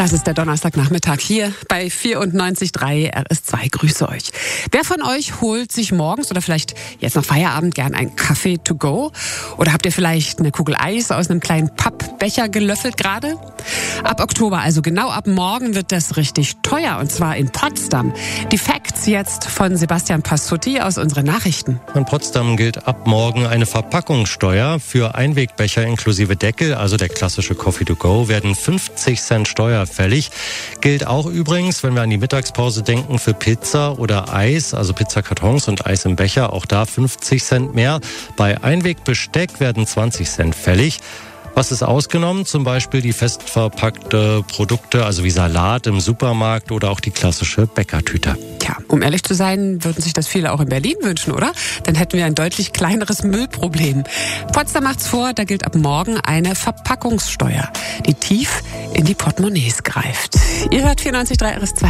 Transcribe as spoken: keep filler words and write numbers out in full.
Das ist der Donnerstagnachmittag hier bei vierundneunzig Komma drei R S zwei. Grüße euch. Wer von euch holt sich morgens oder vielleicht jetzt nach Feierabend gern einen Kaffee to go? Oder habt ihr vielleicht eine Kugel Eis aus einem kleinen Pappbecher gelöffelt gerade? Ab Oktober, also genau ab morgen, wird das richtig teuer, und zwar in Potsdam. Die Facts jetzt von Sebastian Passutti aus unseren Nachrichten. In Potsdam gilt ab morgen eine Verpackungssteuer. Für Einwegbecher inklusive Deckel, also der klassische Coffee to go, werden fünfzig Cent Steuer fällig. Gilt auch übrigens, wenn wir an die Mittagspause denken, für Pizza oder Eis, also Pizzakartons und Eis im Becher, auch da fünfzig Cent mehr. Bei Einwegbesteck werden zwanzig Cent fällig. Was ist ausgenommen? Zum Beispiel die festverpackte Produkte, also wie Salat im Supermarkt oder auch die klassische Bäckertüte. Tja, um ehrlich zu sein, würden sich das viele auch in Berlin wünschen, oder? Dann hätten wir ein deutlich kleineres Müllproblem. Potsdam macht's vor, da gilt ab morgen eine Verpackungssteuer, die tief in die Portemonnaies greift. Ihr hört vierundneunzig Komma drei R S zwei.